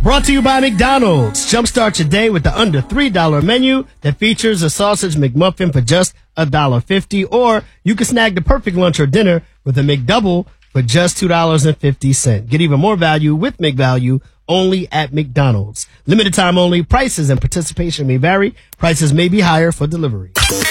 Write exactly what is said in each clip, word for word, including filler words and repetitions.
Brought to you by McDonald's. Jumpstart your day with the under three dollar menu that features a sausage McMuffin for just one dollar fifty. Or you can snag the perfect lunch or dinner with a McDouble for just two dollars and fifty cents. Get even more value with McValue only at McDonald's. Limited time only. Prices and participation may vary. Prices may be higher for delivery.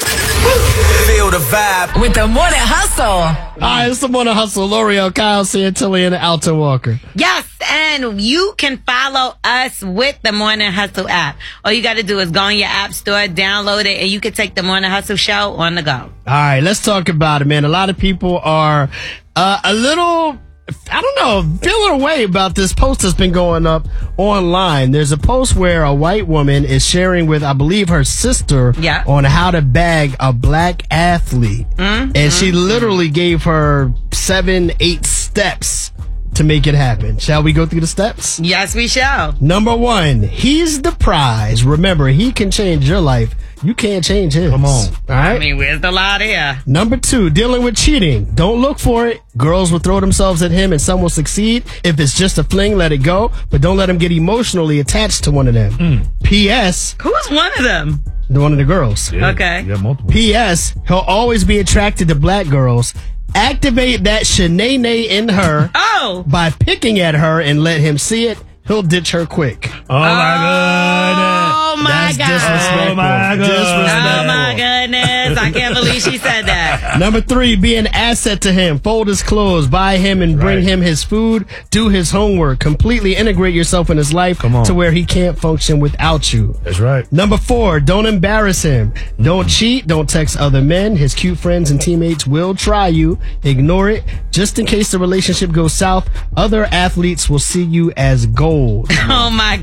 Feel the vibe with the Morning Hustle. All right, it's the Morning Hustle. L'Oreal, Kyle Santilli, and Alton Walker. Yes, and you can follow us with the Morning Hustle app. All you got to do is go on your app store, download it, and you can take the Morning Hustle show on the go. All right, let's talk about it, man. A lot of people are uh, a little... I don't know, feeling a way about this post that's been going up online. There's a post where a white woman is sharing with, I believe, her sister yeah. on how to bag a black athlete. Mm-hmm. And she literally gave her seven, eight steps to make it happen. Shall we go through the steps? Yes, we shall. Number one, he's the prize. Remember, he can change your life. You can't change his. Come on. All right? I mean, where's the lie there? Number two, dealing with cheating. Don't look for it. Girls will throw themselves at him and some will succeed. If it's just a fling, let it go. But don't let him get emotionally attached to one of them. Mm. P S Who's one of them? One of the girls. Yeah, okay. Yeah, multiple. P S He'll always be attracted to black girls. Activate that shenane in her oh. by picking at her and let him see it. He'll ditch her quick. Oh, my goodness. Oh, my That's God. disrespectful. Oh, my goodness. Oh, my goodness. I can't believe she said that. Number three, be an asset to him. Fold his clothes, buy him and bring Right. him his food, do his homework. Completely integrate yourself in his life Come on. to where he can't function without you. That's right. Number four, don't embarrass him. Mm-hmm. Don't cheat. Don't text other men. His cute friends and teammates will try you. Ignore it. Just in case the relationship goes south, other athletes will see you as gold. Oh, my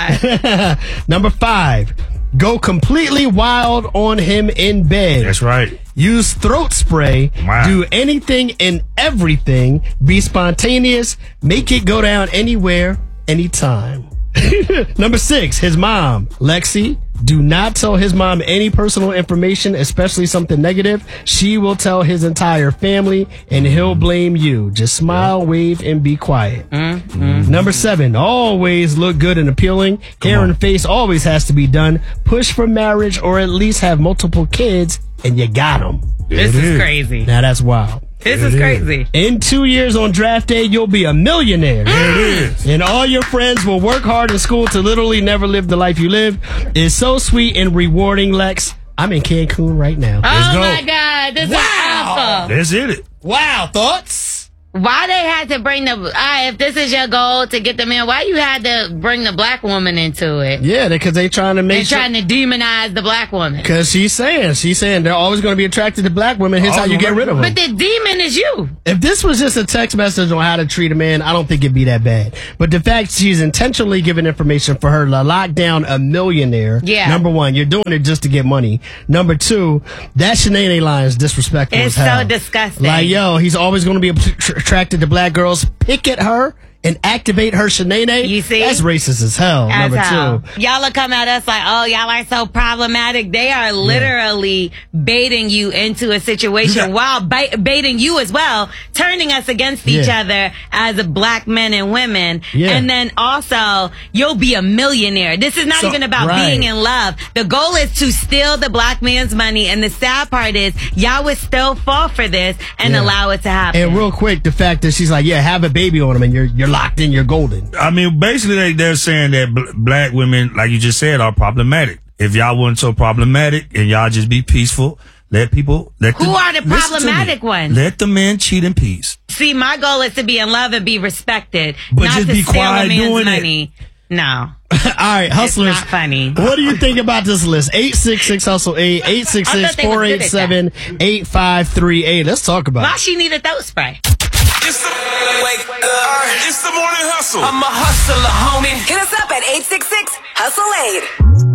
God. Number five, go completely wild on him in bed. That's right. Use throat spray. Wow. Do anything and everything. Be spontaneous. Make it go down anywhere, anytime. Number six, his mom, Lexi. Do not tell his mom any personal information, especially something negative. She will tell his entire family, and he'll blame you. Just smile, wave, and be quiet. Mm-hmm. Number seven, always look good and appealing. Come Hair on. and face always has to be done. Push for marriage or at least have multiple kids, and you got them. This It is is. crazy. Now that's wild. This It is is. crazy. In two years on draft day, you'll be a millionaire. There it is. And all your friends will work hard in school to literally never live the life you live. It's so sweet and rewarding, Lex. I'm in Cancun right now. Oh, go. my God. This Wow. is awful. That's it. Wow, thoughts? Why they had to bring the, all right, if this is your goal to get the man, why you had to bring the black woman into it? Yeah, because they trying to make And sure. trying to demonize the black woman. Because she's saying, she's saying they're always going to be attracted to black women. Here's Oh, how you get rid of them. But the demon is you. If this was just a text message on how to treat a man, I don't think it'd be that bad. But the fact she's intentionally giving information for her to lock down a millionaire. Yeah. Number one, you're doing it just to get money. Number two, that Shanae line is disrespectful It's as hell. so disgusting. Like, yo, he's always going to be att- attracted to black girls. Pick at her and activate her Shanae. You see? That's racist as hell. As Number hell. two. Y'all will come at us like, oh, y'all are so problematic. They are literally baiting you into a situation while ba- baiting you as well, turning us against each Yeah. other as black men and women. Yeah. And then also, you'll be a millionaire. This is not So- even about right. being in love. The goal is to steal the black man's money. And the sad part is, y'all would still fall for this and Yeah. allow it to happen. And real quick, the fact that she's like, yeah, have a baby on him and you're you're locked in, you're golden. I mean, basically, they, they're saying that bl- black women, like you just said, are problematic. If y'all weren't so problematic and y'all just be peaceful, let people... Let Who are the listen to me. problematic ones? Let the men cheat in peace. See, my goal is to be in love and be respected, But not just to be steal quiet a man's doing it. money. No, All right, hustlers. it's not funny. What do you think about this list? eight six six hustle eight, eight six six, four eight seven, eight five three eight. Let's talk about Why it. she need a throat spray? It's the, wake up. It's the morning hustle. I'm a hustler, homie. Hit us up at eight six six, hustle eight.